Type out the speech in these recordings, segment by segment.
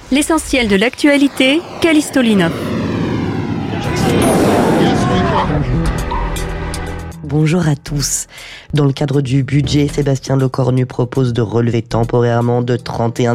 L'essentiel de l'actualité, Callisto Linov. Bonjour à tous. Dans le cadre du budget, Sébastien Lecornu propose de relever temporairement de 31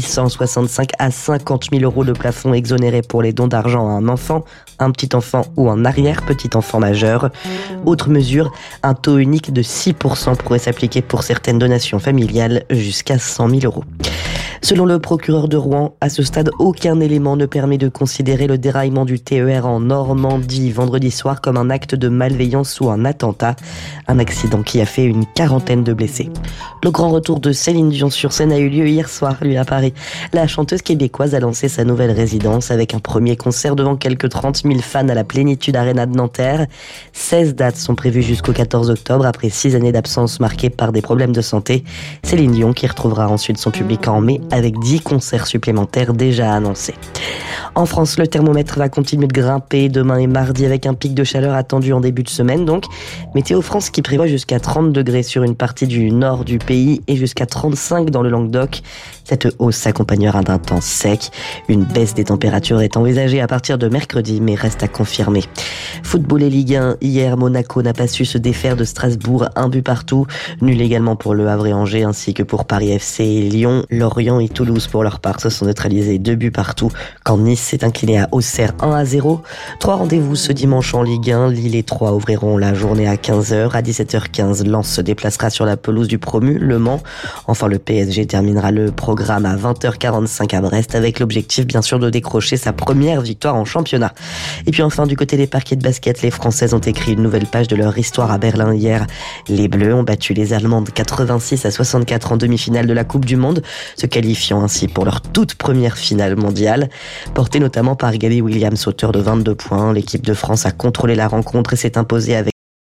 865 à 50 000 euros le plafond exonéré pour les dons d'argent à un enfant, un petit enfant ou un arrière-petit enfant majeur. Autre mesure, un taux unique de 6% pourrait s'appliquer pour certaines donations familiales jusqu'à 100 000 euros. Selon le procureur de Rouen, à ce stade, aucun élément ne permet de considérer le déraillement du TER en Normandie vendredi soir comme un acte de malveillance ou un attentat. Un accident qui a fait une quarantaine de blessés. Le grand retour de Céline Dion sur scène a eu lieu hier soir, à Paris. La chanteuse québécoise a lancé sa nouvelle résidence avec un premier concert devant quelques 30 000 fans à la Plénitude Arena de Nanterre. 16 dates sont prévues jusqu'au 14 octobre après 6 années d'absence marquées par des problèmes de santé. Céline Dion qui retrouvera ensuite son public en mai avec 10 concerts supplémentaires déjà annoncés. En France, le thermomètre va continuer de grimper demain et mardi avec un pic de chaleur attendu en début de semaine. Donc, Météo France qui prévoit jusqu'à 30 degrés sur une partie du nord du pays et jusqu'à 35 dans le Languedoc. Cette hausse s'accompagnera d'un temps sec. Une baisse des températures est envisagée à partir de mercredi, mais reste à confirmer. Football et Ligue 1. Hier, Monaco n'a pas su se défaire de Strasbourg. 1 but partout. Nul également pour Le Havre et Angers, ainsi que pour Paris FC et Lyon. Lorient et Toulouse, pour leur part, se sont neutralisés 2 buts partout, quand Nice s'est incliné à Auxerre 1-0. 3 rendez-vous ce dimanche en Ligue 1. Lille et Troyes ouvriront la journée à 15h. À 17h15, Lens se déplacera sur la pelouse du promu, Le Mans. Enfin, le PSG terminera le programme à 20h45 à Brest, avec l'objectif bien sûr de décrocher sa première victoire en championnat. Et puis enfin, du côté des parquets de basket, les Françaises ont écrit une nouvelle page de leur histoire à Berlin hier. Les Bleus ont battu les Allemandes 86-64 en demi-finale de la Coupe du Monde, se qualifiant ainsi pour leur toute première finale mondiale. Portée notamment par Gabby Williams, auteur de 22 points, l'équipe de France a contrôlé la rencontre et s'est imposée avec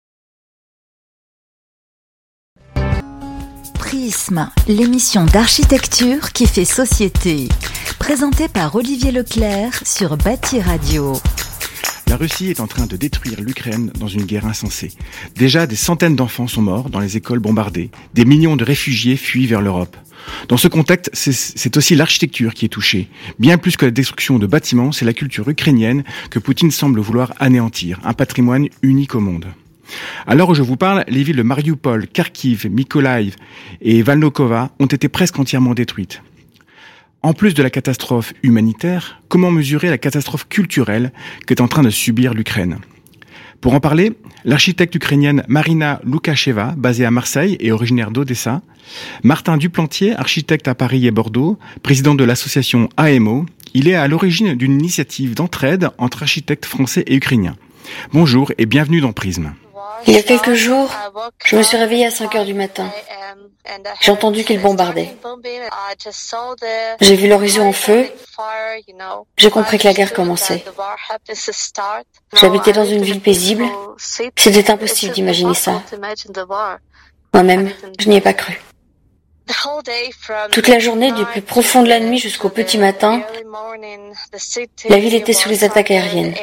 Prisme, l'émission d'architecture qui fait société. Présentée par Olivier Leclerc sur Bâti Radio. La Russie est en train de détruire l'Ukraine dans une guerre insensée. Déjà, des centaines d'enfants sont morts dans les écoles bombardées. Des millions de réfugiés fuient vers l'Europe. Dans ce contexte, c'est aussi l'architecture qui est touchée. Bien plus que la destruction de bâtiments, c'est la culture ukrainienne que Poutine semble vouloir anéantir. Un patrimoine unique au monde. À l'heure où je vous parle, les villes de Mariupol, Kharkiv, Mykolaiv et Valnokova ont été presque entièrement détruites. En plus de la catastrophe humanitaire, comment mesurer la catastrophe culturelle qu'est en train de subir l'Ukraine ? Pour en parler, l'architecte ukrainienne Marina Loukacheva, basée à Marseille et originaire d'Odessa, Martin Duplantier, architecte à Paris et Bordeaux, président de l'association AMO, il est à l'origine d'une initiative d'entraide entre architectes français et ukrainiens. Bonjour et bienvenue dans Prisme. Il y a quelques jours, je me suis réveillée à 5h du matin. J'ai entendu qu'ils bombardaient. J'ai vu l'horizon en feu. J'ai compris que la guerre commençait. J'habitais dans une ville paisible. C'était impossible d'imaginer ça. Moi-même, je n'y ai pas cru. Toute la journée, du plus profond de la nuit jusqu'au petit matin, la ville était sous les attaques aériennes.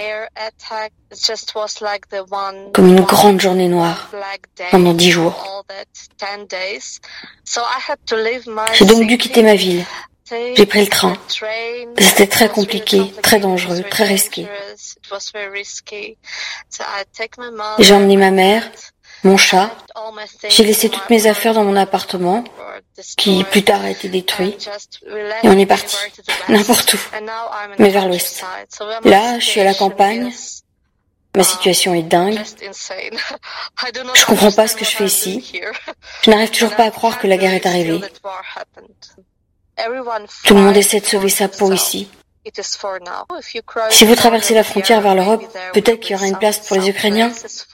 Comme une grande journée noire, pendant 10 jours. J'ai donc dû quitter ma ville. J'ai pris le train. C'était très compliqué, très dangereux, très risqué. J'ai emmené ma mère, mon chat. J'ai laissé toutes mes affaires dans mon appartement, qui plus tard a été détruit. Et on est parti, n'importe où, mais vers l'ouest. Là, je suis à la campagne. Ma situation est dingue. Je comprends pas ce que je fais ici. Je n'arrive toujours pas à croire que la guerre est arrivée. Tout le monde essaie de sauver sa peau ici. Si vous traversez la frontière vers l'Europe, peut-être qu'il y aura une place pour les Ukrainiens.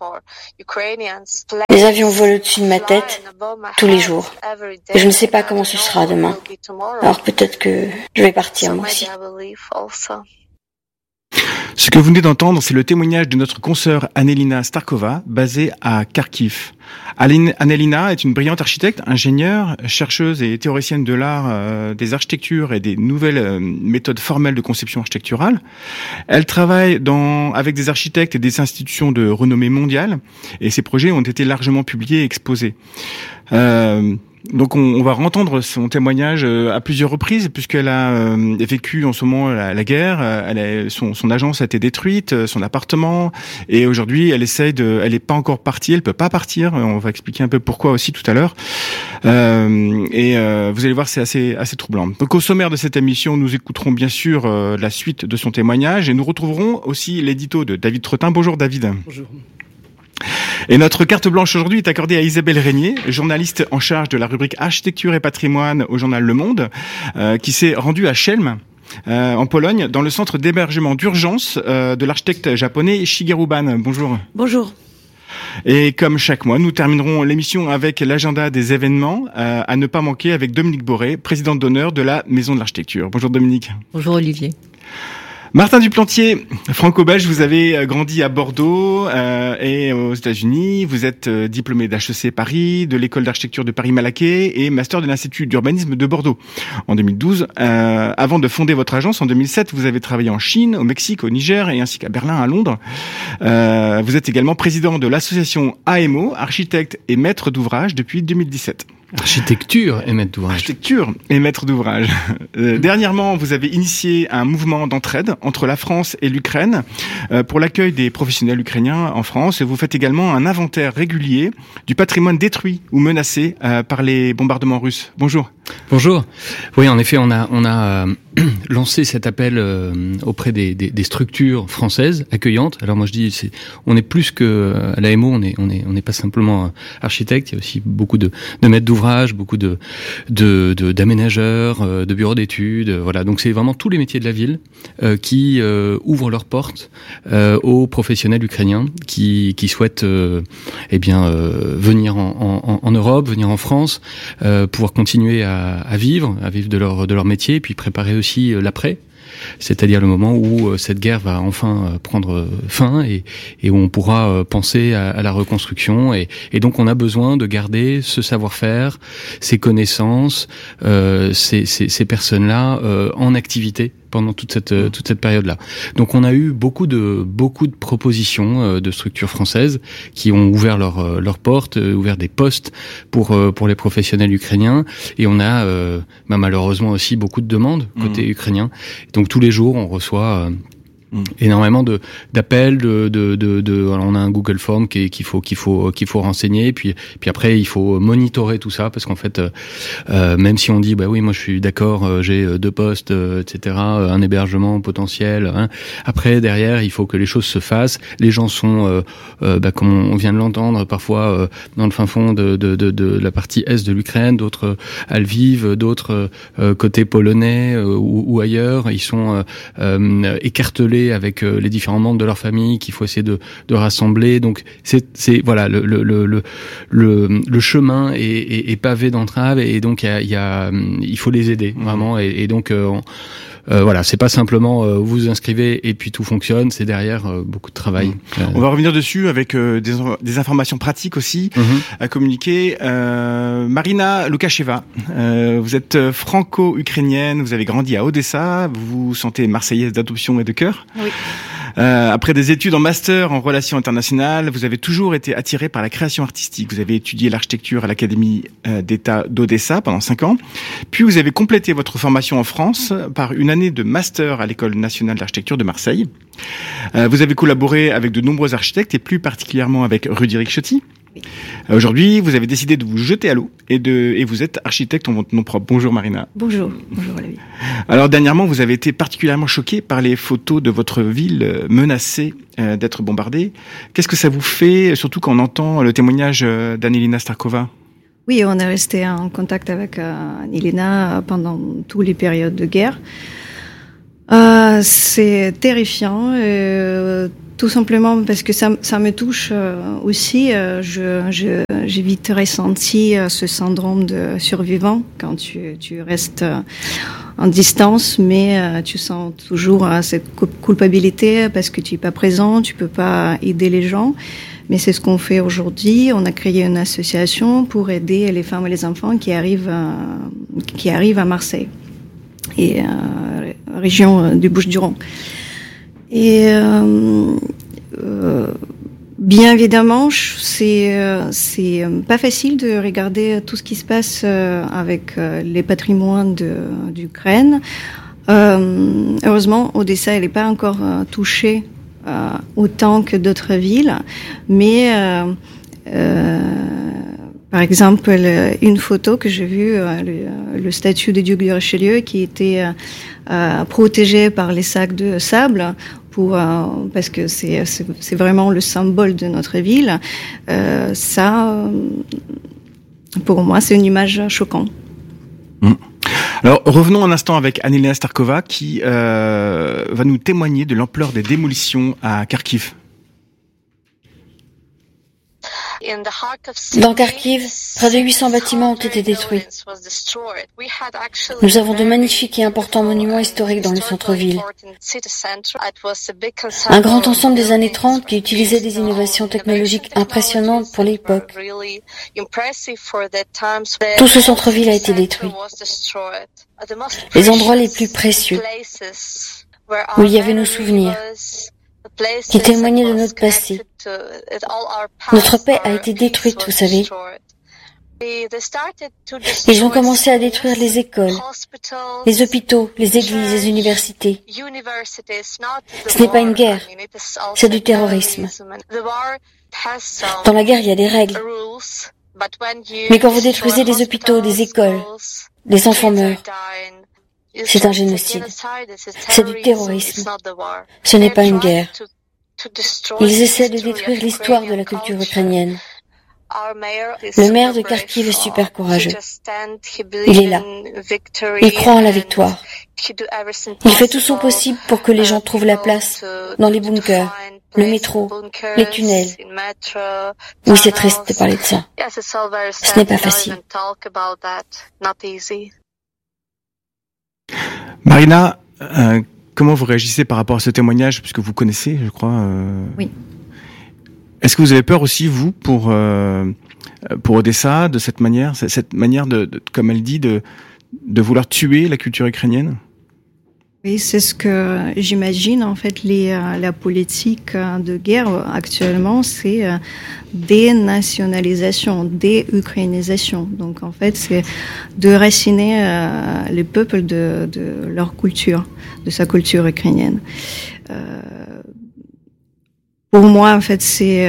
Les avions volent au-dessus de ma tête tous les jours. Et je ne sais pas comment ce sera demain. Alors peut-être que je vais partir moi aussi. Ce que vous venez d'entendre, c'est le témoignage de notre consoeur Annelina Starkova, basée à Kharkiv. Annelina est une brillante architecte, ingénieure, chercheuse et théoricienne de l'art, des architectures et des nouvelles méthodes formelles de conception architecturale. Elle travaille avec des architectes et des institutions de renommée mondiale, et ses projets ont été largement publiés et exposés. Donc on va entendre son témoignage à plusieurs reprises puisqu'elle a vécu en ce moment la guerre. Son agence a été détruite, son appartement, et aujourd'hui elle est pas encore partie, elle peut pas partir. On va expliquer un peu pourquoi aussi tout à l'heure. Vous allez voir, c'est assez troublant. Donc au sommaire de cette émission, nous écouterons bien sûr la suite de son témoignage et nous retrouverons aussi l'édito de David Trottin. Bonjour David. Bonjour. Et notre carte blanche aujourd'hui est accordée à Isabelle Régnier, journaliste en charge de la rubrique Architecture et Patrimoine au journal Le Monde, qui s'est rendue à Chełm, en Pologne, dans le centre d'hébergement d'urgence de l'architecte japonais Shigeru Ban. Bonjour. Bonjour. Et comme chaque mois, nous terminerons l'émission avec l'agenda des événements à ne pas manquer avec Dominique Boré, présidente d'honneur de la Maison de l'Architecture. Bonjour Dominique. Bonjour Olivier. Martin Duplantier, franco-belge, vous avez grandi à Bordeaux et aux États-Unis. Vous êtes diplômé d'HEC Paris, de l'école d'architecture de Paris-Malaquais et master de l'Institut d'urbanisme de Bordeaux en 2012. Avant de fonder votre agence en 2007, vous avez travaillé en Chine, au Mexique, au Niger et ainsi qu'à Berlin, à Londres. Vous êtes également président de l'association AMO, architecte et maître d'ouvrage depuis 2017. Architecture et maître d'ouvrage. Architecture et maître d'ouvrage. Dernièrement, vous avez initié un mouvement d'entraide entre la France et l'Ukraine pour l'accueil des professionnels ukrainiens en France. Et vous faites également un inventaire régulier du patrimoine détruit ou menacé par les bombardements russes. Bonjour. Bonjour. Oui, en effet, on a lancé cet appel auprès des structures françaises accueillantes. Alors moi je dis, on est plus que à l'AMO, on n'est pas simplement architecte. Il y a aussi beaucoup de maîtres d'ouvrage, beaucoup d'aménageurs, de bureaux d'études. Voilà, donc c'est vraiment tous les métiers de la ville qui ouvrent leurs portes aux professionnels ukrainiens qui souhaitent venir en Europe, venir en France, pouvoir continuer à vivre de leur métier, et puis préparer aussi l'après, c'est-à-dire le moment où cette guerre va enfin prendre fin et où on pourra penser à la reconstruction. Et donc on a besoin de garder ce savoir-faire, ces connaissances, ces personnes-là en activité pendant toute cette période-là. Donc on a eu beaucoup de propositions de structures françaises qui ont ouvert leurs portes, ouvert des postes pour les professionnels ukrainiens, et on a malheureusement aussi beaucoup de demandes côté ukrainien. Donc tous les jours on reçoit énormément d'appels, alors on a un Google Form qu'il faut renseigner, puis après il faut monitorer tout ça, parce qu'en fait même si on dit bah oui moi je suis d'accord, j'ai 2 postes, etc., un hébergement potentiel, hein, après derrière il faut que les choses se fassent. Les gens sont comme on vient de l'entendre parfois dans le fin fond de la partie est de l'Ukraine, d'autres à Lviv, d'autres côté polonais ou ailleurs. Ils sont écartelés avec les différents membres de leur famille qu'il faut essayer de rassembler. Donc c'est voilà, le chemin est pavé d'entraves, et donc il faut les aider vraiment, et donc voilà, c'est pas simplement vous vous inscrivez et puis tout fonctionne, c'est derrière beaucoup de travail. On va revenir dessus avec des informations pratiques aussi à communiquer. Marina Lukasheva, vous êtes franco-ukrainienne, vous avez grandi à Odessa, vous vous sentez marseillaise d'adoption et de cœur. Oui. Après des études en master en relations internationales, vous avez toujours été attiré par la création artistique. Vous avez étudié l'architecture à l'Académie d'État d'Odessa pendant 5 ans. Puis vous avez complété votre formation en France par une année de master à l'École nationale d'architecture de Marseille. Vous avez collaboré avec de nombreux architectes, et plus particulièrement avec Rudy Ricciotti. Aujourd'hui, vous avez décidé de vous jeter à l'eau et vous êtes architecte en votre nom propre. Bonjour Marina. Bonjour Olivier. Alors dernièrement, vous avez été particulièrement choquée par les photos de votre ville menacée d'être bombardée. Qu'est-ce que ça vous fait, surtout quand on entend le témoignage d'Anelina Starkova ? Oui, on est resté en contact avec Anelina pendant toutes les périodes de guerre. C'est terrifiant. Tout simplement parce que ça me touche aussi. J'ai vite ressenti ce syndrome de survivant quand tu restes en distance, mais tu sens toujours cette culpabilité parce que tu es pas présent, tu peux pas aider les gens. Mais c'est ce qu'on fait aujourd'hui. On a créé une association pour aider les femmes et les enfants qui arrivent à Marseille et région du Bouches-du-Rhône. Et Bien évidemment, c'est pas facile de regarder tout ce qui se passe avec les patrimoines d'Ukraine. Heureusement, Odessa, elle n'est pas encore touchée autant que d'autres villes, mais par exemple, une photo que j'ai vue, le statue du duc de Richelieu qui était protégé par les sacs de sable parce que c'est vraiment le symbole de notre ville. Ça, pour moi, c'est une image choquante. Alors, revenons un instant avec Anelina Starkova qui va nous témoigner de l'ampleur des démolitions à Kharkiv. Dans Kharkiv, près de 800 bâtiments ont été détruits. Nous avons de magnifiques et importants monuments historiques dans le centre-ville. Un grand ensemble des années 30 qui utilisait des innovations technologiques impressionnantes pour l'époque. Tout ce centre-ville a été détruit. Les endroits les plus précieux, où il y avait nos souvenirs, qui témoignaient de notre passé. Notre paix a été détruite, vous savez. Ils ont commencé à détruire les écoles, les hôpitaux, les églises, les universités. Ce n'est pas une guerre, c'est du terrorisme. Dans la guerre, il y a des règles. Mais quand vous détruisez des hôpitaux, des écoles, des enfants meurent. C'est un génocide. C'est du terrorisme. Ce n'est pas une guerre. Ils essaient de détruire l'histoire de la culture ukrainienne. Le maire de Kharkiv est super courageux. Il est là. Il croit en la victoire. Il fait tout son possible pour que les gens trouvent la place dans les bunkers, le métro, les tunnels. Oui, c'est triste de parler de ça. Ce n'est pas facile. Marina, comment vous réagissez par rapport à ce témoignage, puisque vous connaissez, je crois Oui. Est-ce que vous avez peur aussi, vous, pour Odessa, de cette manière de comme elle dit, de vouloir tuer la culture ukrainienne ? Oui, c'est ce que j'imagine. En fait, la politique de guerre actuellement, c'est dénationalisation, déukrainisation. Donc, en fait, c'est de raciner les peuples de leur culture, de sa culture ukrainienne. Pour moi, en fait, c'est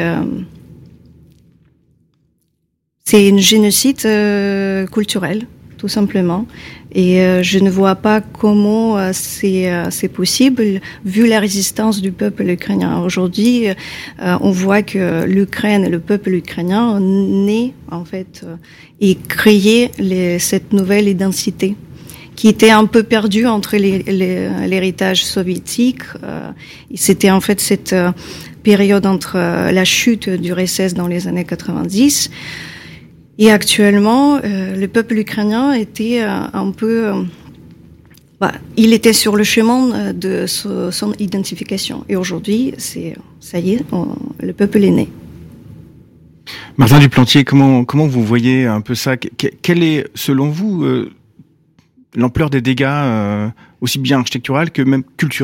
une génocide culturel, tout simplement. Et je ne vois pas comment c'est possible, vu la résistance du peuple ukrainien. Aujourd'hui, on voit que l'Ukraine, le peuple ukrainien, naît en fait et créé cette nouvelle identité qui était un peu perdue entre l'héritage soviétique. C'était en fait cette période entre la chute du RSS dans les années 90. Et actuellement, le peuple ukrainien était un peu... il était sur le chemin de son identification. Et aujourd'hui, ça y est, le peuple est né. Martin Duplantier, comment vous voyez un peu ça ? Quelle est, selon vous, l'ampleur des dégâts, aussi bien architecturales que même culturels ?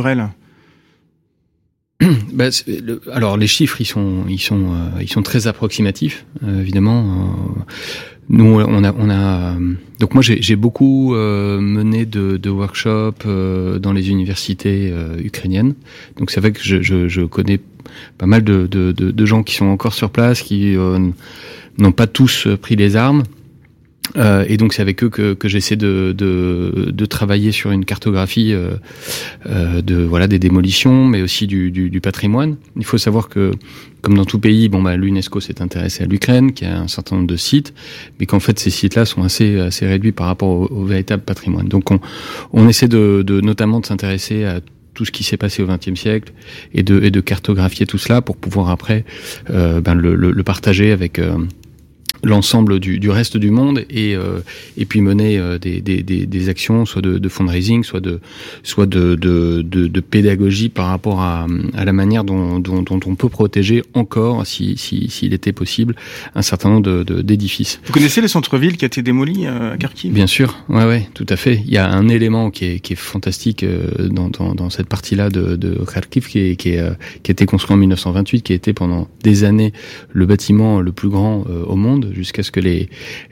Alors les chiffres ils sont très approximatifs évidemment. Nous on a donc moi j'ai beaucoup mené de workshops dans les universités ukrainiennes. Donc c'est vrai que je connais pas mal de gens qui sont encore sur place, qui n'ont pas tous pris les armes. Et donc c'est avec eux que j'essaie de travailler sur une cartographie des démolitions, mais aussi du patrimoine. Il faut savoir que, comme dans tout pays, l'UNESCO s'est intéressé à l'Ukraine, qui a un certain nombre de sites, mais qu'en fait ces sites-là sont assez réduits par rapport au véritable patrimoine. Donc on essaie notamment de s'intéresser à tout ce qui s'est passé au XXe siècle et de cartographier tout cela pour pouvoir après le partager avec l'ensemble du reste du monde et puis mener des actions soit de fundraising, soit de pédagogie par rapport à la manière dont on peut protéger encore, s'il était possible, un certain nombre d'édifices. Vous connaissez le centre-ville qui a été démoli à Kharkiv ? Bien sûr, ouais, tout à fait. Il y a un élément qui est fantastique dans cette partie-là de Kharkiv qui a été construit en 1928, qui a été pendant des années le bâtiment le plus grand au monde, jusqu'à ce que les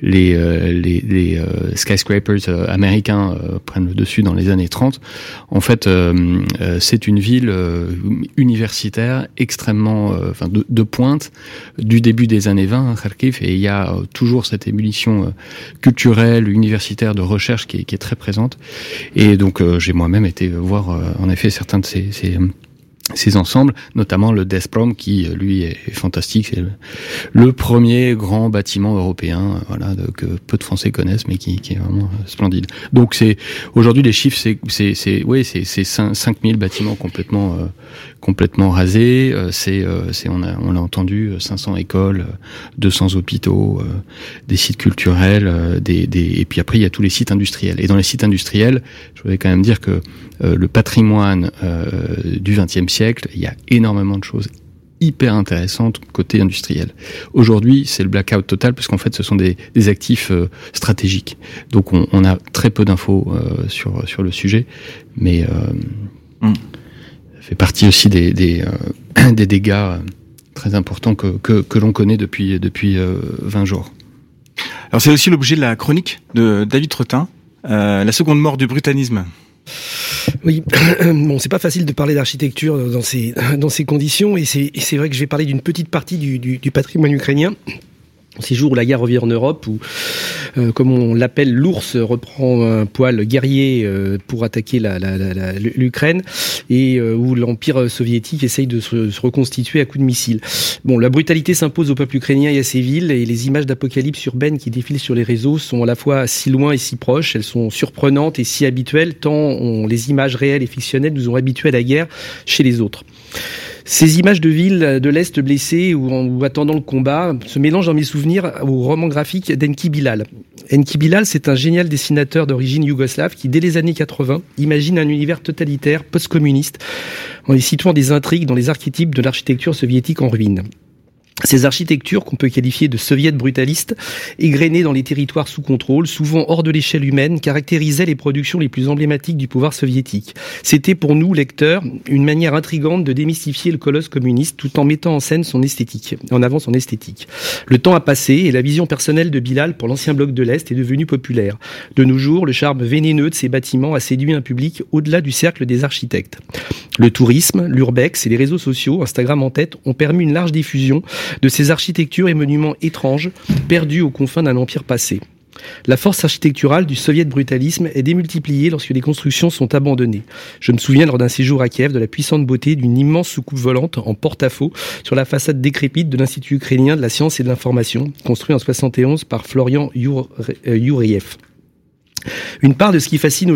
skyscrapers américains prennent le dessus dans les années 30. En fait, c'est une ville universitaire extrêmement, de pointe du début des années 20, Kharkiv, et il y a toujours cette ébullition culturelle, universitaire, de recherche qui est très présente. Et donc, j'ai moi-même été voir, en effet, certains de ces ensembles, notamment le Desprom, qui lui est fantastique. C'est le premier grand bâtiment européen, que peu de Français connaissent, mais qui est vraiment splendide. Donc aujourd'hui les chiffres, c'est 5000 bâtiments complètement rasés. On l'a entendu, 500 écoles, 200 hôpitaux, des sites culturels, et puis après il y a tous les sites industriels. Et dans les sites industriels, je voudrais quand même dire que le patrimoine du XXe siècle, il y a énormément de choses hyper intéressantes côté industriel. Aujourd'hui, c'est le blackout total parce qu'en fait, ce sont des actifs stratégiques. Donc, on a très peu d'infos sur le sujet, mais ça fait partie aussi des dégâts très importants que l'on connaît depuis 20 jours. Alors, c'est aussi l'objet de la chronique de David Trottin, la seconde mort du brutalisme. Oui, bon, c'est pas facile de parler d'architecture dans ces conditions, et c'est vrai que je vais parler d'une petite partie du patrimoine ukrainien. Ces jours où la guerre revient en Europe, où, comme on l'appelle, l'ours reprend un poil guerrier pour attaquer l'Ukraine, et où l'Empire soviétique essaye de se reconstituer à coups de missiles. Bon, la brutalité s'impose au peuple ukrainien et à ses villes, et les images d'apocalypse urbaine qui défilent sur les réseaux sont à la fois si loin et si proches. Elles sont surprenantes et si habituelles, tant les images réelles et fictionnelles nous ont habitués à la guerre chez les autres. Ces images de villes de l'Est blessées ou attendant le combat se mélangent dans mes souvenirs au roman graphique d'Enki Bilal. Enki Bilal, c'est un génial dessinateur d'origine yougoslave qui, dès les années 80, imagine un univers totalitaire, post-communiste, en y situant des intrigues dans les archétypes de l'architecture soviétique en ruine. Ces architectures, qu'on peut qualifier de soviètes brutalistes, égrenées dans les territoires sous contrôle, souvent hors de l'échelle humaine, caractérisaient les productions les plus emblématiques du pouvoir soviétique. C'était pour nous, lecteurs, une manière intrigante de démystifier le colosse communiste tout en mettant en avant son esthétique. Le temps a passé et la vision personnelle de Bilal pour l'ancien bloc de l'Est est devenue populaire. De nos jours, le charme vénéneux de ces bâtiments a séduit un public au-delà du cercle des architectes. Le tourisme, l'urbex et les réseaux sociaux, Instagram en tête, ont permis une large diffusion de ces architectures et monuments étranges, perdus aux confins d'un empire passé. La force architecturale du soviet brutalisme est démultipliée lorsque les constructions sont abandonnées. Je me souviens lors d'un séjour à Kiev de la puissante beauté d'une immense soucoupe volante en porte-à-faux sur la façade décrépite de l'Institut ukrainien de la science et de l'information, construit en 1971 par Florian Youriev. Une part de ce qui fascine